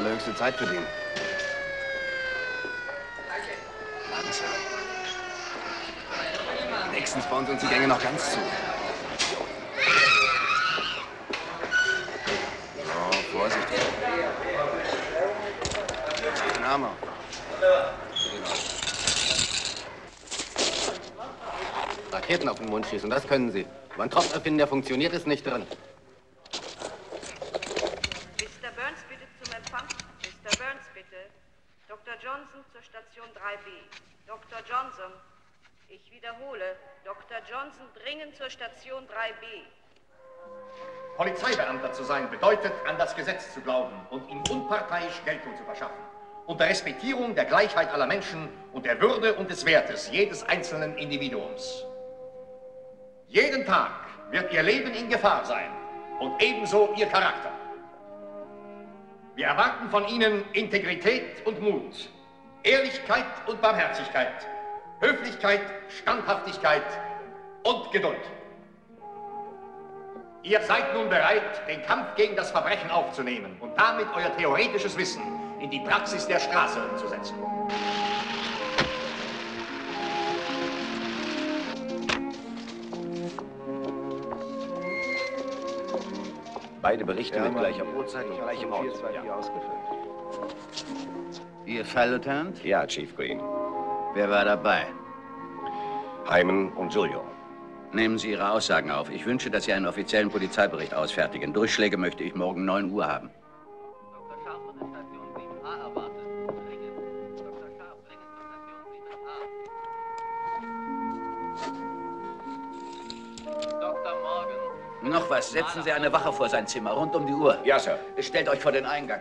allerhöchste Zeit für den. Langsam. Nächstens bauen sie uns die Gänge noch ganz zu. So, vorsichtig. Den Hammer. Raketen auf den Mund schießen, das können Sie. Aber ein Tropf erfinden, der funktioniert, ist nicht drin. Mr. Burns, bitte zum Empfang. Mr. Burns, bitte. Dr. Johnson zur Station 3B. Dr. Johnson, ich wiederhole. Dr. Johnson dringend zur Station 3B. Polizeibeamter zu sein bedeutet, an das Gesetz zu glauben und ihm unparteiisch Geltung zu verschaffen. Unter Respektierung der Gleichheit aller Menschen und der Würde und des Wertes jedes einzelnen Individuums. Jeden Tag wird Ihr Leben in Gefahr sein und ebenso Ihr Charakter. Wir erwarten von Ihnen Integrität und Mut, Ehrlichkeit und Barmherzigkeit, Höflichkeit, Standhaftigkeit und Geduld. Ihr seid nun bereit, den Kampf gegen das Verbrechen aufzunehmen und damit euer theoretisches Wissen in die Praxis der Straße umzusetzen. Beide Berichte mit gleicher Uhrzeit und gleichem Ort. Ja. Ihr Fall, Lieutenant? Ja, Chief Green. Wer war dabei? Hyman und Giulio. Nehmen Sie Ihre Aussagen auf. Ich wünsche, dass Sie einen offiziellen Polizeibericht ausfertigen. Durchschläge möchte ich morgen 9 Uhr haben. Dr. Scharf von der Station 7a erwartet. Dringend. Dr. Scharf, dringend zur Station 7a. Dr. Morgan. Noch was. Setzen Sie eine Wache vor sein Zimmer, rund um die Uhr. Ja, Sir. Stellt euch vor den Eingang.